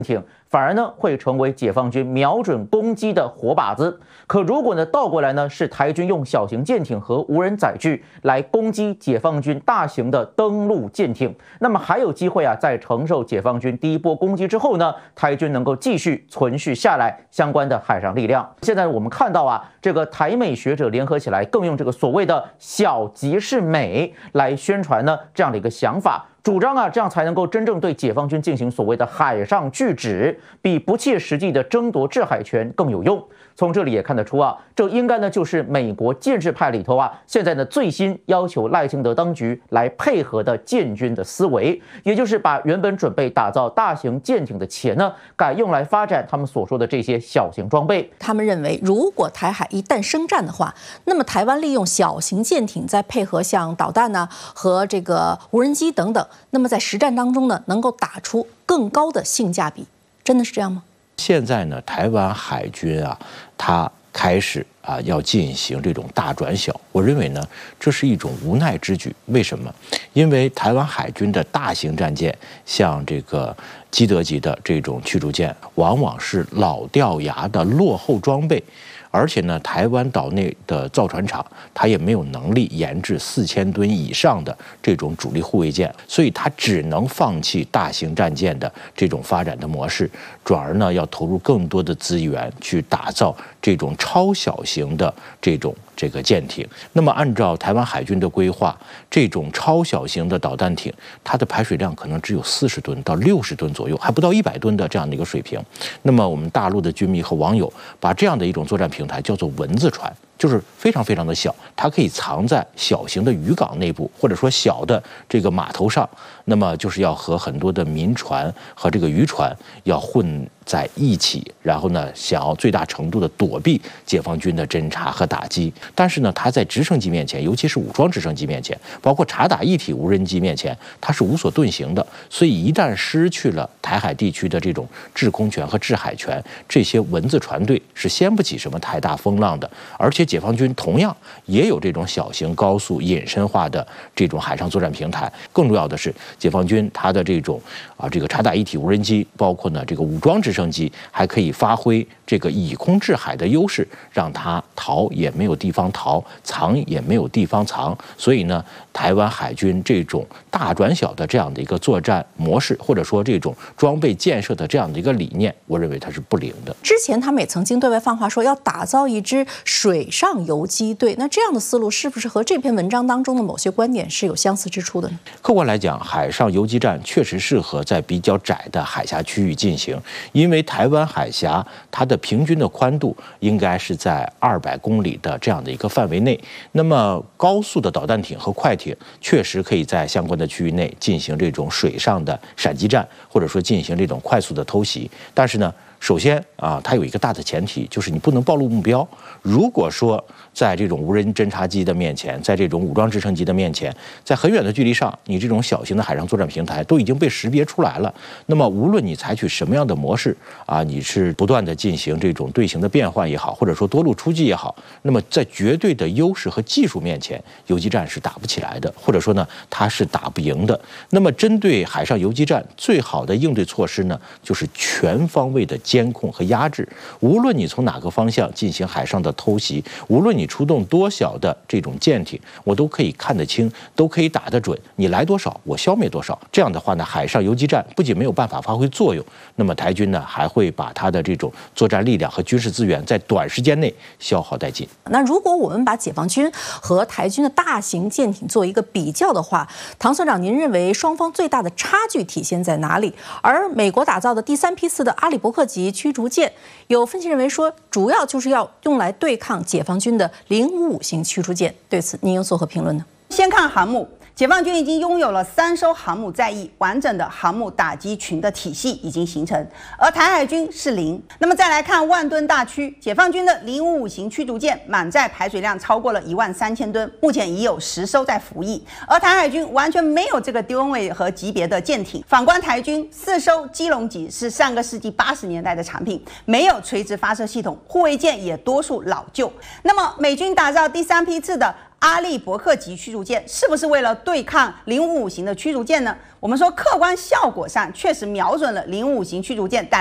艇反而呢会成为解放军瞄准攻击的活靶子。可如果呢倒过来呢，是台军用小型舰艇和无人载具来攻击解放军大型的登陆舰艇，那么还有机会啊，在承受解放军第一波攻击之后呢，台军能够继续存续下来相关的海上力量。现在我们看到啊，这个台美学者联合起来，更用这个所谓的小即是美来宣传呢这样的一个想法。主张啊，这样才能够真正对解放军进行所谓的海上拒止，比不切实际的争夺制海权更有用。从这里也看得出啊，这应该呢就是美国建制派里头啊，现在呢最新要求赖清德当局来配合的建军的思维，也就是把原本准备打造大型舰艇的钱呢，改用来发展他们所说的这些小型装备。 他们认为，如果台海一旦生战的话，那么台湾利用小型舰艇，再配合像导弹呢和这个无人机等等，那么在实战当中呢，能够打出更高的性价比。真的是这样吗？ 现在呢，台湾海军啊，它开始要进行这种大转小。我认为呢，这是一种无奈之举。为什么？因为台湾海军的大型战舰，像这个基德级的这种驱逐舰，往往是老掉牙的落后装备。而且呢，台湾岛内的造船厂它也没有能力研制4000吨以上的这种主力护卫舰，所以它只能放弃大型战舰的这种发展的模式，转而呢要投入更多的资源去打造这种超小型的这个舰艇。那么按照台湾海军的规划，这种超小型的导弹艇，它的排水量可能只有40吨到60吨左右，还不到100吨的这样的一个水平。那么我们大陆的军迷和网友把这样的一种作战平台叫做蚊子船，就是非常非常的小，它可以藏在小型的渔港内部，或者说小的这个码头上。那么就是要和很多的民船和这个渔船要混在一起，然后呢，想要最大程度的躲避解放军的侦察和打击。但是呢，它在直升机面前，尤其是武装直升机面前，包括察打一体无人机面前，它是无所遁形的。所以一旦失去了台海地区的这种制空权和制海权，这些蚊子船队是掀不起什么太大风浪的。而且解放军同样也有这种小型高速隐身化的这种海上作战平台。更重要的是，解放军它的这种这个察打一体无人机，包括呢这个武装直升机，还可以发挥这个以空制海的优势，让它逃也没有地方逃，藏也没有地方藏。所以呢，台湾海军这种大转小的这样的一个作战模式，或者说这种装备建设的这样的一个理念，我认为它是不灵的。 之前他们也曾经对外放话说要打造一支水上游击队，那这样的思路是不是和这篇文章当中的某些观点是有相似之处的呢？ 客观来讲，海上游击战确实适合在比较窄的海峡区域进行，因为台湾海峡它的平均的宽度应该是在200公里的这样的一个范围内。那么高速的导弹艇和快艇确实可以在相关的区域内进行这种水上的闪击战，或者说进行这种快速的偷袭。但是呢，首先它有一个大的前提，就是你不能暴露目标。如果说在这种无人侦察机的面前，在这种武装直升机的面前，在很远的距离上，你这种小型的海上作战平台都已经被识别出来了。那么无论你采取什么样的模式你是不断的进行这种队形的变换也好，或者说多路出击也好，那么在绝对的优势和技术面前，游击战是打不起来的，或者说呢，它是打不赢的。那么针对海上游击战，最好的应对措施呢，就是全方位的监控和压制。无论你从哪个方向进行海上的偷袭，无论你出动多小的这种舰艇，我都可以看得清，都可以打得准，你来多少我消灭多少。这样的话呢，海上游击战不仅没有办法发挥作用，那么台军呢还会把它的这种作战力量和军事资源在短时间内消耗殆尽。 那如果我们把解放军和台军的大型舰艇做一个比较的话，唐所长，您认为双方最大的差距体现在哪里？而美国打造的第3批次的阿里伯克级驱逐舰，有分析认为说，主要就是要用来对抗解放军的055型驱逐舰。对此，您有作何评论呢？ 先看航母。解放军已经拥有了3艘航母在役，完整的航母打击群的体系已经形成，而台海军是0。那么再来看万吨大驱，解放军的055型驱逐舰满载排水量超过了13000吨，目前已有10艘在服役，而台海军完全没有这个吨位和级别的舰艇。反观台军，4艘基隆级是上个世纪80年代的产品，没有垂直发射系统，护卫舰也多数老旧。那么美军打造第3批次的阿利伯克级驱逐舰，是不是为了对抗055型的驱逐舰呢？我们说客观效果上确实瞄准了055型驱逐舰，但